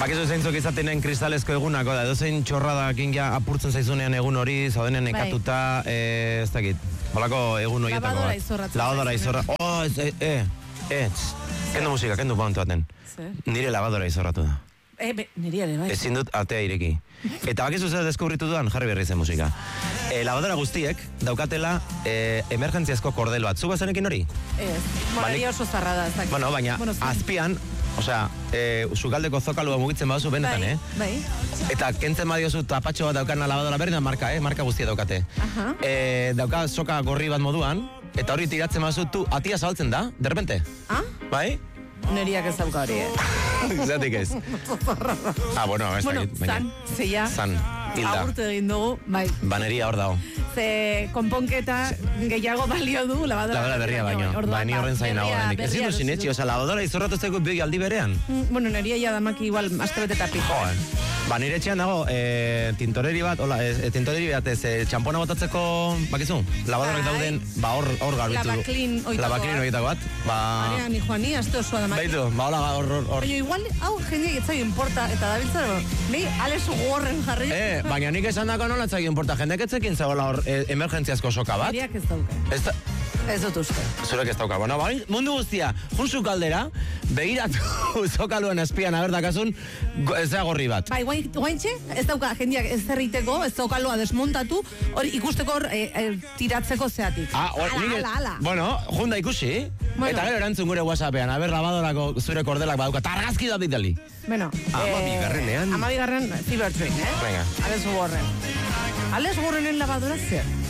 Bakizu zeintzuk izatenen kristalezko egunako da, edozein txorradakin ja apurtzen zaizunean egun hori, zaudenen nekatuta, ez dakit, holako egun horietako bat. Lavadora izorratzen. Kendu musika, kendu momentu baten. Nire lavadora izorratu da. Niri ere, bai. Ezin dut atea ireki. Eta bakizu zer deskubritu duan, jarri berri zen musika. Lavadora guztiek daukatela emergentziazko kordel bat. Zu bazenekin hori? Ez, niri oso zarra da. Bueno, baina azpian, osea, sukaldeko zokalua mugitzen baduzu benetan, Bai. Eta kentzen badiozu tapatxo bat daukana lavadora berdean marka, marka guztia daukate. Dauka soka gorri bat moduan, eta hori tiratzen baduzu, tu atia zabaltzen da, derrepente. Bai? Neriak ez dauka hori, Zatik ez. Bueno, ez dakit. Zan, zeia. Zan, hilda. Agurtu egin dugu, bai. Baneria hor dago. Ze konponketa gehiago balio du lavadora berria baino. Ni horren zain nago hendik. Ez dut sinetxi, oza, lavadora izorratu zeko bi aldi berean. Bueno, neria ja damaki igual astebete eta piko. Nire etxean dago, tintoreri bat, txampona botatzeko, bakizu, lavadorak dauden, hor garbitu. Lavaklin horietako bat. Baina, ni Juani, azte osoa damaki. Baitu, hola, hor. Baina, igual, hau jendeak etzai importa, eta dabiltzaro, ni Alex Warren jarri. Baina nik esan dako nola etzai importa, jendeak etzekin zagoela hor emergentziazko soka bat. Neriak ez dauka. Ez dut uste. Zurek ez dauka. Bueno, mundu guztia, junzu kaldera, begiratu zokaluen espian aberdakasun, ez da gorri bat. Bai, guaintxe, ez dauka jendeak ez zerriteko, ez zokaloa desmontatu, hori ikusteko tiratzeko zeatik. Ala. Bueno, junda ikusi, eta gero erantzun gure WhatsAppean, lavadorako zure kordelak baduka, targazki da ditali. Bueno, Amabigarrenean Cybertrain, Venga. Alex Warren. Alex Warrenen lavadora zer?